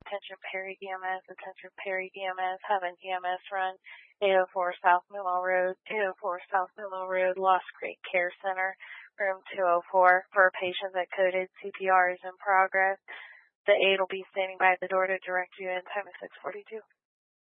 attention Perry EMS, having EMS run 804 South Millwall Road, 804 South Millwall Road, Lost Creek Care Center, room 204 for a patient that coded CPR is in progress. The aide will be standing by the door to direct you in. Time is 6:42.